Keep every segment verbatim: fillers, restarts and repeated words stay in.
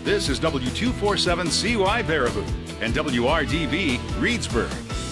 This is W two forty-seven C Y Baraboo and W R D B Reedsburg.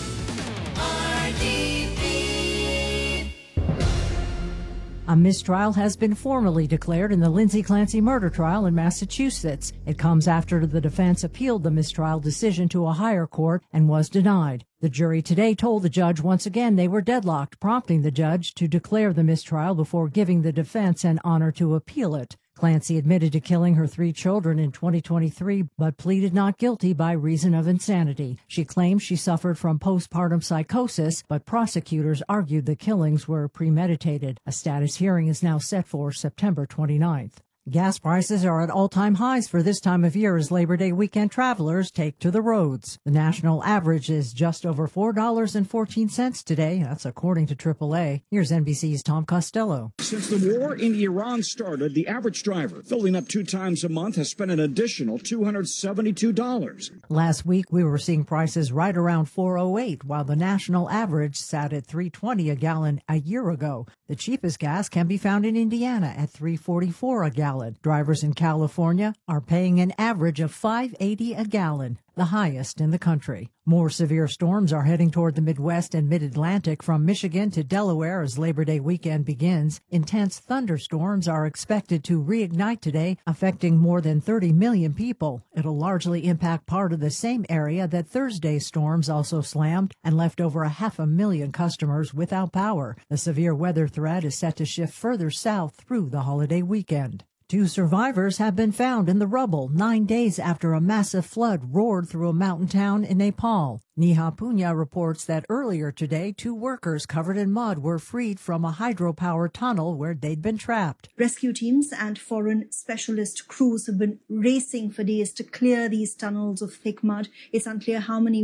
A mistrial has been formally declared in the Lindsay Clancy murder trial in Massachusetts. It comes after the defense appealed the mistrial decision to a higher court and was denied. The jury today told the judge once again they were deadlocked, prompting the judge to declare the mistrial before giving the defense an honor to appeal it. Clancy admitted to killing her three children in twenty twenty-three, but pleaded not guilty by reason of insanity. She claims she suffered from postpartum psychosis, but prosecutors argued the killings were premeditated. A status hearing is now set for September twenty-ninth. Gas prices are at all-time highs for this time of year as Labor Day weekend travelers take to the roads. The national average is just over four dollars and fourteen cents today. That's according to triple A. Here's N B C's Tom Costello. Since the war in Iran started, the average driver filling up two times a month has spent an additional two hundred seventy-two dollars. Last week, we were seeing prices right around four oh eight, while the national average sat at three twenty a gallon a year ago. The cheapest gas can be found in Indiana at three forty-four a gallon. Drivers in California are paying an average of five eighty a gallon, the highest in the country. More severe storms are heading toward the Midwest and Mid-Atlantic from Michigan to Delaware as Labor Day weekend begins. Intense thunderstorms are expected to reignite today, affecting more than thirty million people. It'll largely impact part of the same area that Thursday's storms also slammed and left over a half a million customers without power. The severe weather threat is set to shift further south through the holiday weekend. Two survivors have been found in the rubble nine days after a massive flood roared through a mountain town in Nepal. Neha Punya reports that earlier today, two workers covered in mud were freed from a hydropower tunnel where they'd been trapped. Rescue teams and foreign specialist crews have been racing for days to clear these tunnels of thick mud. It's unclear how many